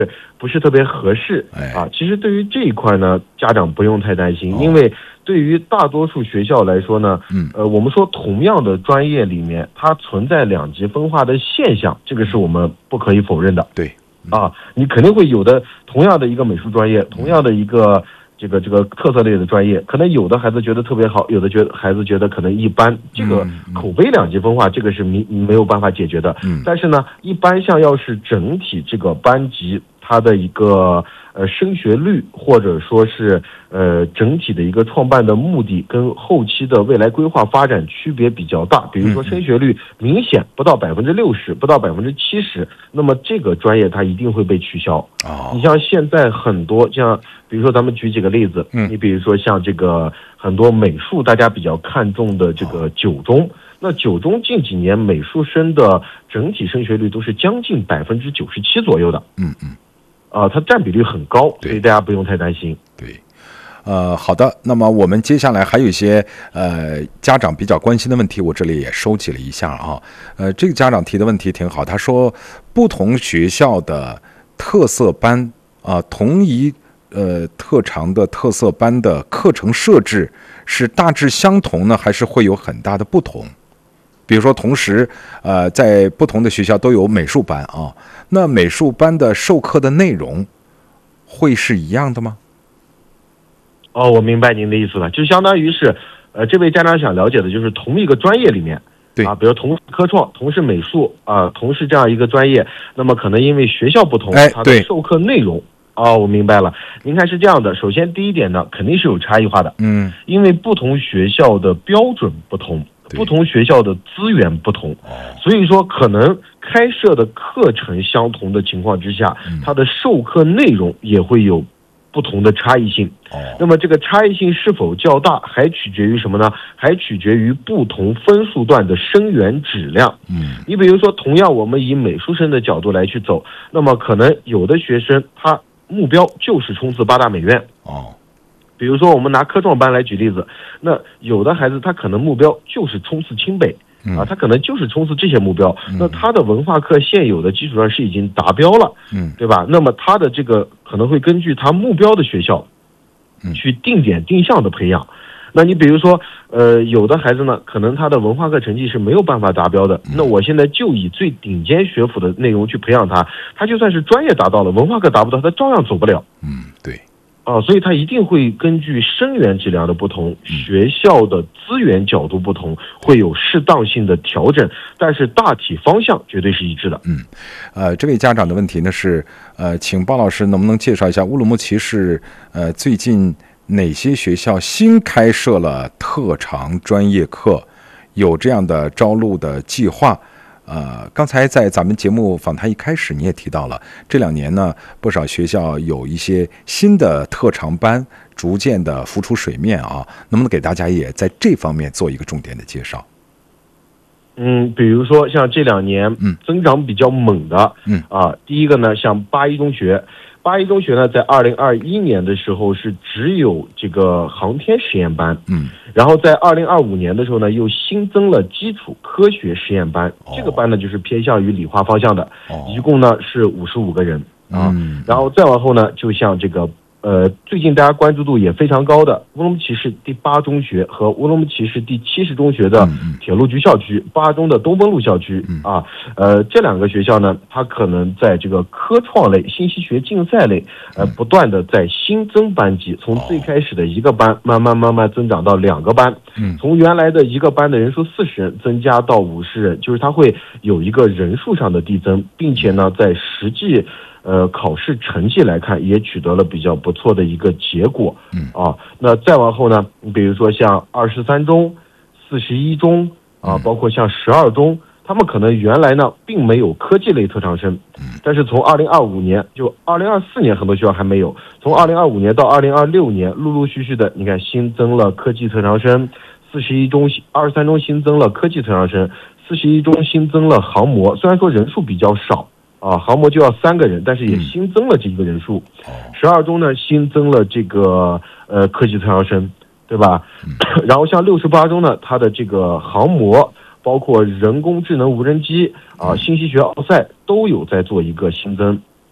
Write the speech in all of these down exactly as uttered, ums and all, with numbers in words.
不是特别合适啊。其实对于这一块呢，家长不用太担心，因为对于大多数学校来说呢，呃，我们说同样的专业里面，它存在两极分化的现象，这个是我们不可以否认的。 对， 啊，你肯定会有的，同样的一个美术专业，同样的一个这个这个特色类的专业，可能有的孩子觉得特别好，有的觉得孩子觉得可能一般，这个口碑两极分化，这个是没没有办法解决的。但是呢，一般像要是整体这个班级它的一个呃升学率，或者说是呃整体的一个创办的目的跟后期的未来规划发展区别比较大，比如说升学率明显不到百分之六十，不到百分之七十，那么这个专业它一定会被取消。你像现在很多像比如说咱们举几个例子，你比如说像这个很多美术大家比较看重的这个九中，那九中近几年美术生的整体升学率都是将近百分之九十七左右的。 嗯嗯。 啊、呃，它占比率很高，所以大家不用太担心。 对，呃，好的。那么我们接下来还有一些呃家长比较关心的问题，我这里也收集了一下啊。呃，这个家长提的问题挺好，他说不同学校的特色班啊、呃，同一呃特长的特色班的课程设置是大致相同呢，还是会有很大的不同？比如说，同时，呃，在不同的学校都有美术班啊，那美术班的授课的内容会是一样的吗？ 哦，我明白您的意思了，就相当于是，呃，这位家长想了解的就是同一个专业里面， 对啊，比如同是科创，同是美术啊、呃，同是这样一个专业，那么可能因为学校不同， 哎， 它的授课内容。哦，我明白了。您看是这样的，首先第一点呢，肯定是有差异化的， 嗯， 因为不同学校的标准不同。不同学校的资源不同，所以说可能开设的课程相同的情况之下，它的授课内容也会有不同的差异性。那么这个差异性是否较大，还取决于什么呢？还取决于不同分数段的生源质量。 嗯， 你比如说，同样我们以美术生的角度来去走，那么可能有的学生他目标就是冲刺八大美院。 哦。 比如说，我们拿科创班来举例子，那有的孩子他可能目标就是冲刺清北啊，他可能就是冲刺这些目标。那他的文化课现有的基础上是已经达标了， 嗯， 对吧？那么他的这个可能会根据他目标的学校，去定点定向的培养。那你比如说，呃，有的孩子呢，可能他的文化课成绩是没有办法达标的，那我现在就以最顶尖学府的内容去培养他，他就算是专业达到了，文化课达不到，他照样走不了。 嗯，对。 啊，所以它一定会根据生源质量的不同，学校的资源角度不同，会有适当性的调整，但是大体方向绝对是一致的。 嗯，呃，这位家长的问题呢是，呃，请鲍老师能不能介绍一下乌鲁木齐市呃最近哪些学校新开设了特长专业课，有这样的招录的计划？呃，刚才在咱们节目访谈一开始，你也提到了这两年呢，不少学校有一些新的特长班逐渐的浮出水面啊，能不能给大家也在这方面做一个重点的介绍？ 嗯，比如说像这两年增长比较猛的， 嗯啊，第一个呢，像八一中学。八一中学呢，在二零二一年的时候是只有这个航天实验班， 嗯，然后在二零二五年的时候呢，又新增了基础科学实验班， 哦、 这个班呢就是偏向于理化方向的， 哦、 一共呢是五十五个人啊， 嗯、 然后再往后呢，就像这个呃，最近大家关注度也非常高的乌鲁木齐市第八中学和乌鲁木齐市第七十中学的铁路局校区，嗯、八中的东风路校区， 嗯、 啊，呃，这两个学校呢，它可能在这个科创类、信息学竞赛类，呃，不断的在新增班级，从最开始的一个班，慢慢慢慢增长到两个班， 嗯、 从原来的一个班的人数四十人增加到五十人，就是它会有一个人数上的递增，并且呢，在实际呃，考试成绩来看，也取得了比较不错的一个结果。 嗯啊，那再往后呢，你比如说像二十三中、四十一中啊，包括像十二中，他们可能原来呢并没有科技类特长生，但是从二零二五年，就二零二四年很多学校还没有，从二零二五年到二零二六年，陆陆续续的，你看新增了科技特长生，四十一中、二十三中新增了科技特长生，四十一中新增了航模，虽然说人数比较少。啊，航模就要三个人，但是也新增了这个人数。十二中呢新增了这个呃科技特长生，对吧？嗯、然后像六十八中呢，它的这个航模，包括人工智能无人机啊、信息学奥赛都有在做一个新增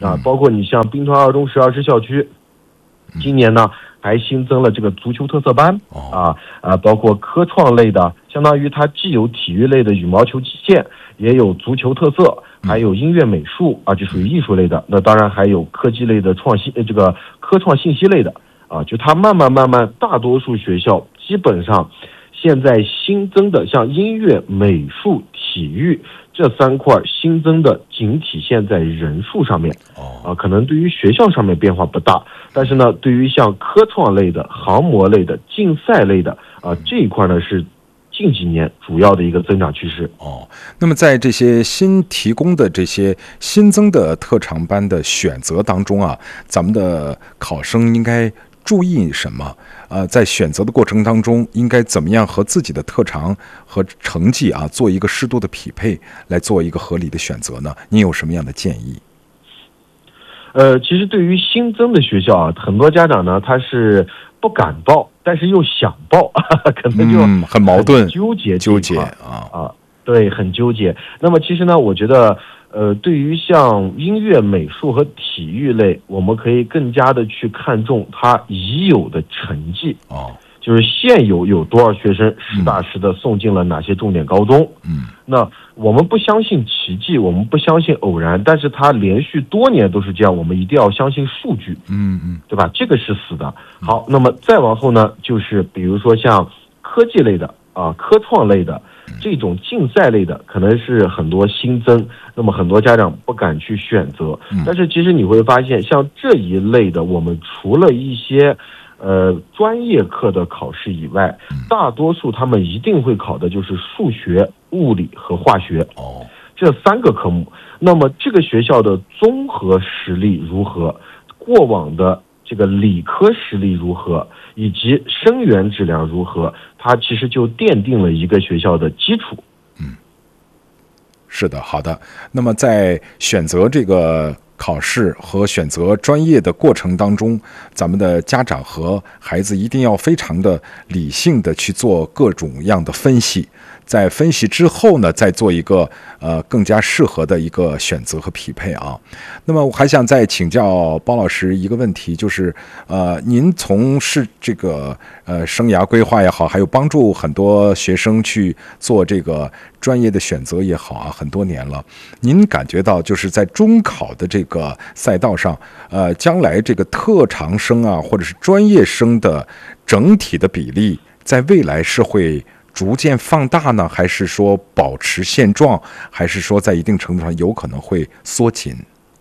啊，包括你像滨川二中十二支校区，今年呢还新增了这个足球特色班啊啊，包括科创类的，相当于它既有体育类的羽毛球击剑，也有足球特色，还有音乐美术啊，这属于艺术类的。那当然还有科技类的创新，呃，这个科创信息类的啊，就它慢慢慢慢，大多数学校基本上现在新增的像音乐、美术、体育这三块新增的仅体现在人数上面，啊，可能对于学校上面变化不大，但是呢，对于像科创类的、航模类的、竞赛类的啊这一块呢是近几年主要的一个增长趋势。 哦，那么在这些新提供的这些新增的特长班的选择当中啊，咱们的考生应该注意什么？呃，在选择的过程当中，应该怎么样和自己的特长和成绩啊做一个适度的匹配，来做一个合理的选择呢？您有什么样的建议？ 呃，其实对于新增的学校啊，很多家长呢他是不敢报，但是又想报，可能就嗯很矛盾， 纠结纠结啊啊，对，很纠结。那么其实呢，我觉得。呃，对于像音乐、美术和体育类，我们可以更加的去看重它已有的成绩哦， 就是现有有多少学生实打实的送进了哪些重点高中。 嗯， 那我们不相信奇迹，我们不相信偶然，但是它连续多年都是这样，我们一定要相信数据。 嗯嗯， 对吧？这个是死的。好，那么再往后呢，就是比如说像科技类的啊、科创类的。这种竞赛类的可能是很多新增，那么很多家长不敢去选择。但是其实你会发现，像这一类的，我们除了一些呃专业课的考试以外，大多数他们一定会考的就是数学、物理和化学这三个科目。那么这个学校的综合实力如何？过往的这个理科实力如何，以及生源质量如何，它其实就奠定了一个学校的基础。 嗯，是的，好的。那么在选择这个考试和选择专业的过程当中，咱们的家长和孩子一定要非常的理性的去做各种样的分析。在分析之后呢，再做一个呃更加适合的一个选择和匹配啊。那么我还想再请教包老师一个问题，就是呃，您从事这个呃生涯规划也好，还有帮助很多学生去做这个专业的选择也好啊，很多年了，您感觉到就是在中考的这个赛道上，呃，将来这个特长生啊，或者是专业生的整体的比例，在未来是会逐渐放大呢，还是说保持现状，还是说在一定程度上有可能会缩紧？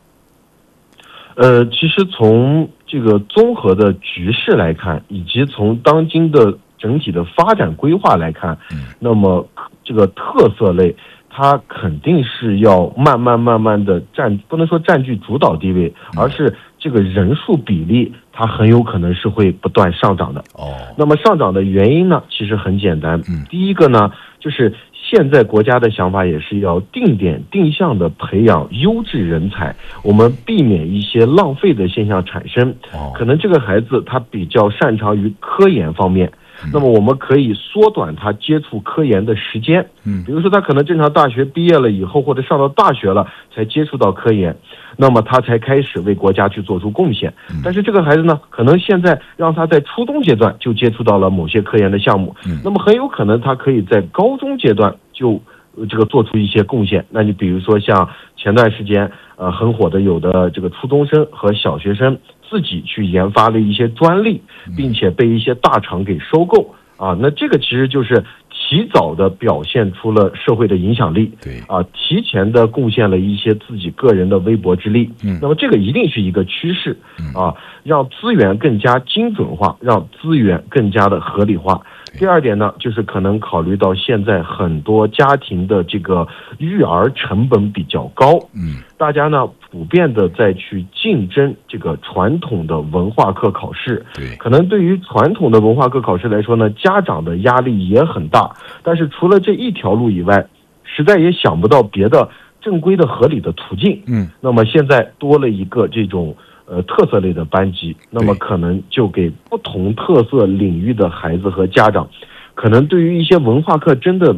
呃，其实从这个综合的局势来看，以及从当今的整体的发展规划来看，嗯、那么这个特色类它肯定是要慢慢慢慢的占，不能说占据主导地位，而是这个人数比例它很有可能是会不断上涨的。 哦， 那么上涨的原因呢，其实很简单。嗯，第一个呢，就是现在国家的想法也是要定点定向的培养优质人才，我们避免一些浪费的现象产生。哦，可能这个孩子他比较擅长于科研方面。那么我们可以缩短他接触科研的时间，嗯，比如说他可能正常大学毕业了以后，或者上到大学了才接触到科研，那么他才开始为国家去做出贡献。但是这个孩子呢，可能现在让他在初中阶段就接触到了某些科研的项目，那么很有可能他可以在高中阶段就这个做出一些贡献。那你比如说像前段时间呃很火的有的这个初中生和小学生自己去研发了一些专利，并且被一些大厂给收购啊，那这个其实就是提早的表现出了社会的影响力， 对啊，提前的贡献了一些自己个人的微薄之力。嗯，那么这个一定是一个趋势啊，让资源更加精准化，让资源更加的合理化。第二点呢，就是可能考虑到现在很多家庭的这个育儿成本比较高，嗯，大家呢普遍的在去竞争这个传统的文化课考试， 对， 可能对于传统的文化课考试来说呢，家长的压力也很大，但是除了这一条路以外，实在也想不到别的正规的合理的途径，嗯，那么现在多了一个这种呃，特色类的班级，那么可能就给不同特色领域的孩子和家长，可能对于一些文化课真的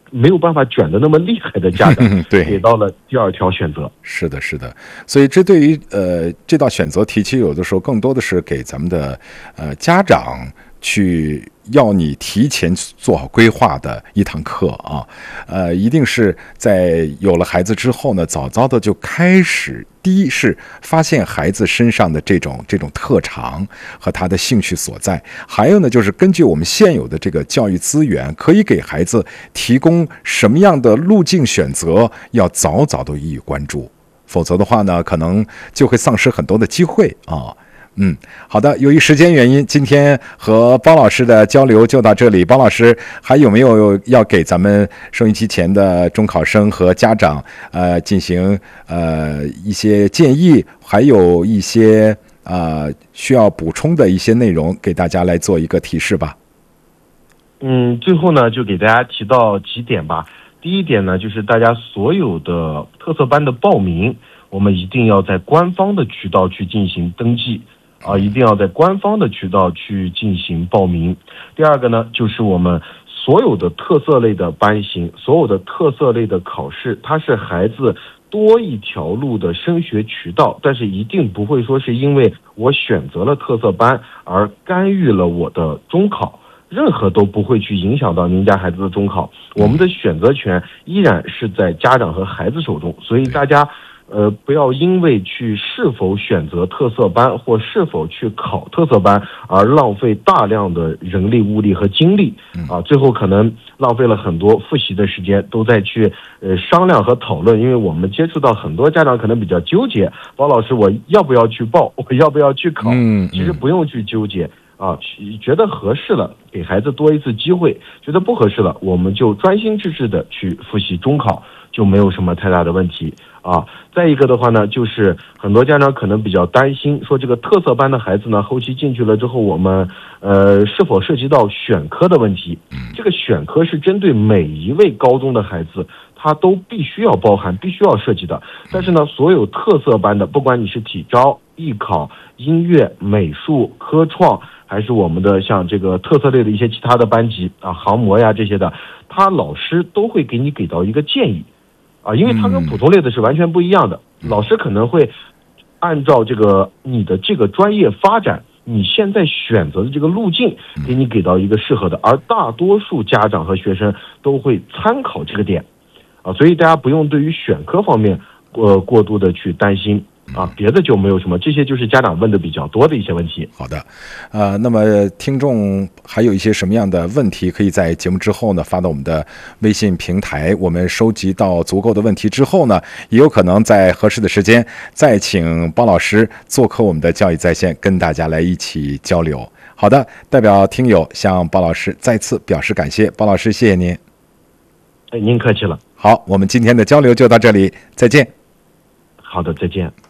没有办法卷得那么厉害的家长， 对， 给到了第二条选择。 是的，是的。所以这对于呃这道选择题，其实有的时候更多的是给咱们的呃家长去要你提前做好规划的一堂课啊，呃，一定是在有了孩子之后呢，早早的就开始。第一是发现孩子身上的这种这种特长和他的兴趣所在，还有呢，就是根据我们现有的这个教育资源，可以给孩子提供什么样的路径选择，要早早的予以关注，否则的话呢，可能就会丧失很多的机会啊。嗯，好的。由于时间原因，今天和包老师的交流就到这里。包老师还有没有要给咱们收音机前的中考生和家长呃进行呃一些建议，还有一些呃需要补充的一些内容，给大家来做一个提示吧？ 嗯，最后呢，就给大家提到几点吧。第一点呢，就是大家所有的特色班的报名，我们一定要在官方的渠道去进行登记。啊，一定要在官方的渠道去进行报名。第二个呢，就是我们所有的特色类的班型，所有的特色类的考试，它是孩子多一条路的升学渠道，但是一定不会说是因为我选择了特色班而干预了我的中考，任何都不会去影响到您家孩子的中考。我们的选择权依然是在家长和孩子手中，所以大家呃，不要因为去是否选择特色班或是否去考特色班而浪费大量的人力物力和精力啊，最后可能浪费了很多复习的时间，都在去呃商量和讨论。因为我们接触到很多家长可能比较纠结，包老师我要不要去报，我要不要去考？其实不用去纠结啊，觉得合适了给孩子多一次机会，觉得不合适了我们就专心致志的去复习中考，就没有什么太大的问题啊。再一个的话呢，就是很多家长可能比较担心，说这个特色班的孩子呢，后期进去了之后，我们呃是否涉及到选科的问题？这个选科是针对每一位高中的孩子，他都必须要包含、必须要涉及的。但是呢，所有特色班的，不管你是体招、艺考、音乐、美术、科创，还是我们的像这个特色类的一些其他的班级啊，航模呀这些的，他老师都会给你给到一个建议。啊，因为它跟普通类的是完全不一样的，老师可能会按照这个你的这个专业发展，你现在选择的这个路径，给你给到一个适合的，而大多数家长和学生都会参考这个点，啊，所以大家不用对于选科方面呃过度的去担心。啊，别的就没有什么，这些就是家长问的比较多的一些问题。 好的，呃，那么听众还有一些什么样的问题，可以在节目之后呢发到我们的微信平台。我们收集到足够的问题之后呢，也有可能在合适的时间再请包老师做客我们的教育在线，跟大家来一起交流。好的，代表听友向包老师再次表示感谢，包老师谢谢您。 哎，您客气了。 好，我们今天的交流就到这里，再见。 好的，再见。